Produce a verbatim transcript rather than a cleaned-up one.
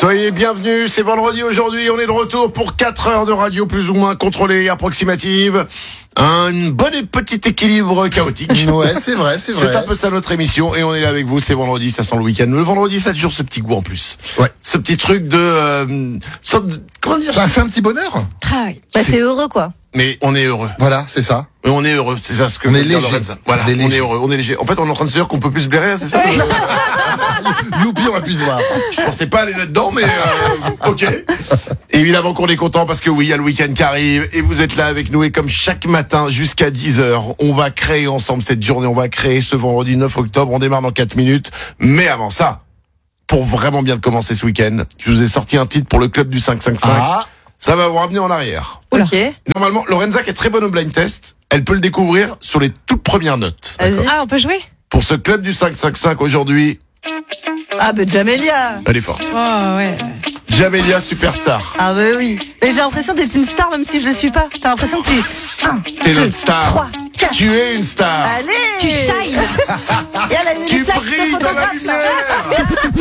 Soyez bienvenus, c'est vendredi aujourd'hui, on est de retour pour quatre heures de radio plus ou moins contrôlée et approximative. Un bon et petit équilibre chaotique. Ouais, c'est vrai, c'est vrai. C'est un peu ça notre émission et on est là avec vous, c'est vendredi, ça sent le week-end. Le vendredi, ça a toujours ce petit goût en plus. Ouais. Ce petit truc de... Euh, sorte de comment dire ça, c'est un petit bonheur. Travail. Bah, C'est- t'es heureux, quoi. Mais on est heureux. Voilà, c'est ça. Mais on est heureux, c'est ça ce que On veut est dire léger. Lorenza. Voilà, On est on est léger. heureux, on est léger. En fait, on est en train de se dire qu'on peut plus se blairer, c'est ça? Youpi, on va plus se voir. Je pensais pas aller là-dedans, mais euh, ok. Évidemment qu'on est content parce que oui, il y a le week-end qui arrive et vous êtes là avec nous et comme chaque matin jusqu'à dix heures, on va créer ensemble cette journée, on va créer ce vendredi neuf octobre, on démarre dans quatre minutes. Mais avant ça, pour vraiment bien le commencer ce week-end, je vous ai sorti un titre pour le club du cinq cinq cinq. Ah. Ça va vous ramener en arrière. Ok. Normalement, Lorenza qui est très bonne au blind test, elle peut le découvrir sur les toutes premières notes. Ah, on peut jouer? Pour ce club du cinq cinq cinq aujourd'hui, Ah, bah, Jamelia. elle est forte. Oh, ouais. Jamelia Superstar. Ah, bah oui. Mais j'ai l'impression d'être une star même si je le suis pas. T'as l'impression que tu... un, T'es deux, notre star. trois, quatre. Tu es une star. Allez. Tu shines. Et elle a une Tu flaque de brilles dans la photographe, là. lumière.